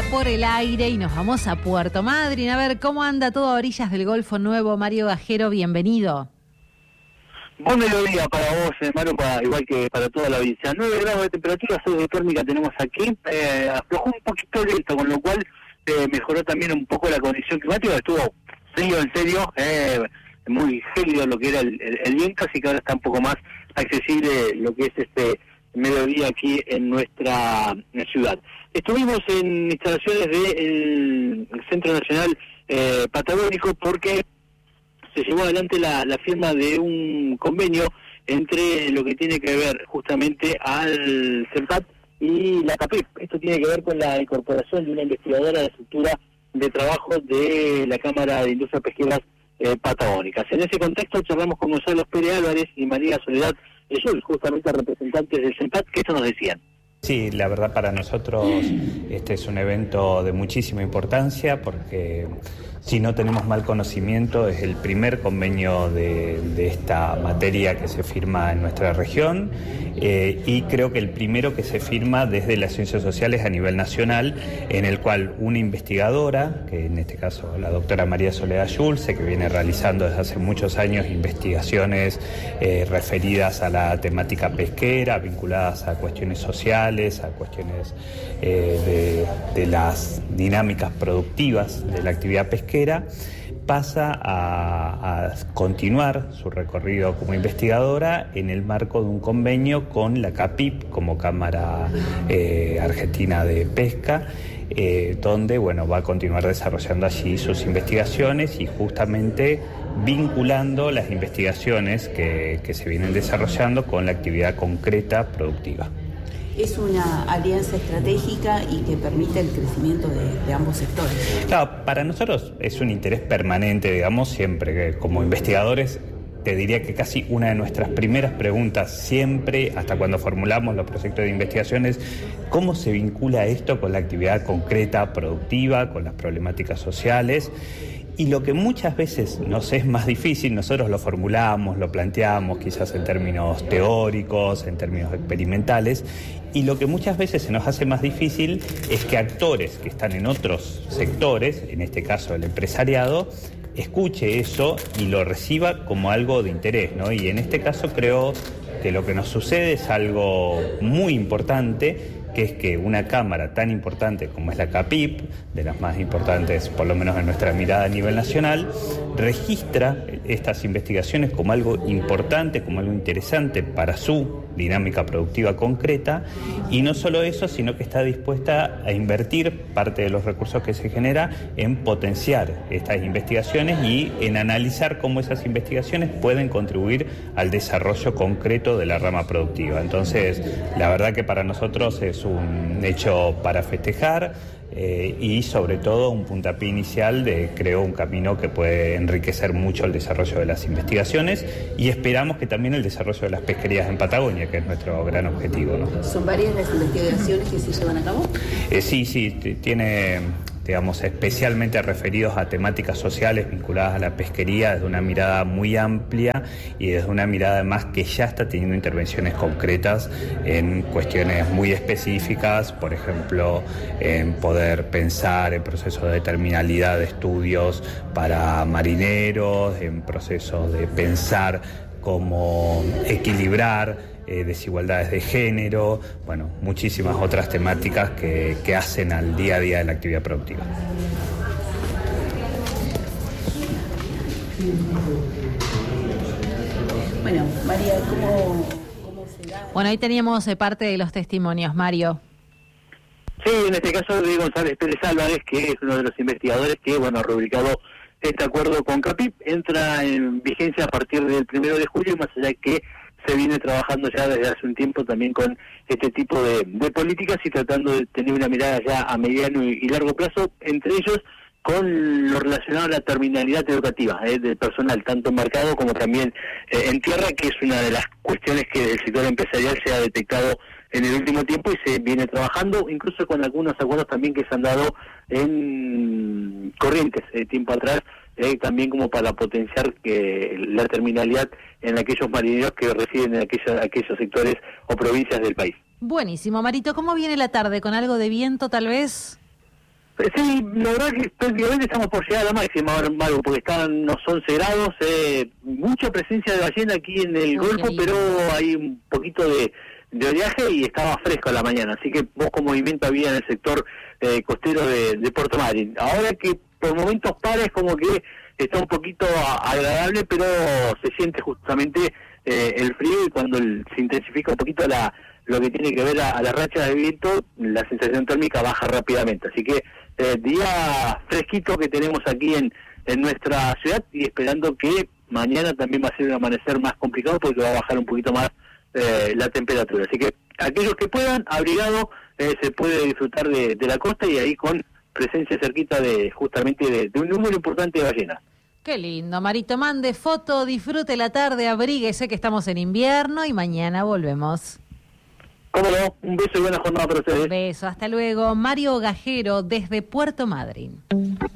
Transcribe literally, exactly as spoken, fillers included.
por el aire y nos vamos a Puerto Madryn. A ver cómo anda todo a orillas del Golfo Nuevo. Mario Gajero, bienvenido. Buen mediodía para vos, eh, Mario, para, igual que para toda la audiencia. nueve grados de temperatura, cero de térmica tenemos aquí. Eh, aflojó un poquito el viento, con lo cual eh, mejoró también un poco la condición climática. Estuvo frío, en serio, eh, muy gélido lo que era el, el, el viento, así que ahora está un poco más accesible lo que es este mediodía aquí en nuestra ciudad. Estuvimos en instalaciones del Centro Nacional eh, Patagónico porque se llevó adelante la, la firma de un convenio entre lo que tiene que ver justamente al CENPAT y la CAPIP. Esto tiene que ver con la incorporación de una investigadora de estructura de trabajo de la Cámara de Industria Pesqueras eh, Patagónicas. En ese contexto charlamos con Gonzalo Pérez Álvarez y María Soledad Ellos, justamente representantes del CENPAT, que esto nos decían. Sí, la verdad para nosotros este es un evento de muchísima importancia porque si no tenemos mal conocimiento es el primer convenio de, de esta materia que se firma en nuestra región eh, y creo que el primero que se firma desde las ciencias sociales a nivel nacional, en el cual una investigadora, que en este caso la doctora María Soledad Schulze, que viene realizando desde hace muchos años investigaciones eh, referidas a la temática pesquera, vinculadas a cuestiones sociales, a cuestiones eh, de, de las dinámicas productivas de la actividad pesquera, pasa a, a continuar su recorrido como investigadora en el marco de un convenio con la CAPIP como Cámara eh, Argentina de Pesca, eh, donde bueno, va a continuar desarrollando allí sus investigaciones y justamente vinculando las investigaciones que, que se vienen desarrollando con la actividad concreta productiva. Es una alianza estratégica y que permite el crecimiento de, de ambos sectores. Claro, para nosotros es un interés permanente, digamos, siempre que como investigadores, te diría que casi una de nuestras primeras preguntas siempre, hasta cuando formulamos los proyectos de investigación, es cómo se vincula esto con la actividad concreta, productiva, con las problemáticas sociales. Y lo que muchas veces nos es más difícil, nosotros lo formulamos, lo planteamos quizás en términos teóricos, en términos experimentales, y lo que muchas veces se nos hace más difícil es que actores que están en otros sectores, en este caso el empresariado, escuche eso y lo reciba como algo de interés, ¿no? Y en este caso creo que lo que nos sucede es algo muy importante, que es que una cámara tan importante como es la CAPIP, de las más importantes por lo menos en nuestra mirada a nivel nacional, registra estas investigaciones como algo importante, como algo interesante para su dinámica productiva concreta, y no solo eso, sino que está dispuesta a invertir parte de los recursos que se genera en potenciar estas investigaciones y en analizar cómo esas investigaciones pueden contribuir al desarrollo concreto de la rama productiva. Entonces, la verdad que para nosotros es un hecho para festejar eh, y sobre todo un puntapié inicial de, creo, un camino que puede enriquecer mucho el desarrollo de las investigaciones y esperamos que también el desarrollo de las pesquerías en Patagonia, que es nuestro gran objetivo, ¿no? ¿Son varias las investigaciones que se llevan a cabo? Eh, sí, sí, t- tiene... digamos, especialmente referidos a temáticas sociales vinculadas a la pesquería desde una mirada muy amplia y desde una mirada además que ya está teniendo intervenciones concretas en cuestiones muy específicas, por ejemplo, en poder pensar en procesos de terminalidad de estudios para marineros, en procesos de pensar cómo equilibrar Eh, desigualdades de género, bueno, muchísimas otras temáticas que, que hacen al día a día de la actividad productiva. Bueno, María, ¿cómo, cómo será? Bueno, ahí teníamos eh, parte de los testimonios, Mario. Sí, en este caso de González Pérez Álvarez, que es uno de los investigadores que, bueno, ha rubricado este acuerdo con CAPIP, entra en vigencia a partir del primero de julio, más allá de que se viene trabajando ya desde hace un tiempo también con este tipo de, de políticas y tratando de tener una mirada ya a mediano y, y largo plazo, entre ellos con lo relacionado a la terminalidad educativa eh, del personal, tanto en mercado como también eh, en tierra, que es una de las cuestiones que el sector empresarial se ha detectado en el último tiempo y se viene trabajando, incluso con algunos acuerdos también que se han dado en Corrientes, eh, tiempo atrás, eh, también como para potenciar que la terminalidad en aquellos marineros que residen en aquellos, aquellos sectores o provincias del país. Buenísimo, Marito. ¿Cómo viene la tarde? ¿Con algo de viento tal vez? Sí, la verdad que prácticamente estamos por llegar a la máxima, Maru, porque están unos once grados, eh, mucha presencia de ballena aquí en el Uy, Golfo, pero hay un poquito de, de oleaje y estaba fresco a la mañana, así que poco movimiento había en el sector eh, costero de, de Puerto Madryn. Ahora que por momentos para es como que está un poquito a, agradable, pero se siente justamente eh, el frío, y cuando el, se intensifica un poquito la lo que tiene que ver a, a la racha de viento, la sensación térmica baja rápidamente. Así que eh, día fresquito que tenemos aquí en, en nuestra ciudad, y esperando que mañana también va a ser un amanecer más complicado porque va a bajar un poquito más eh, la temperatura. Así que aquellos que puedan, abrigado, eh, se puede disfrutar de, de la costa, y ahí con presencia cerquita de justamente de, de un número importante de ballenas. Qué lindo, Marito, mande foto, disfrute la tarde, abríguese que estamos en invierno y mañana volvemos. Cómo no, un beso y buena jornada para ustedes. Beso, hasta luego. Mario Gajero desde Puerto Madryn.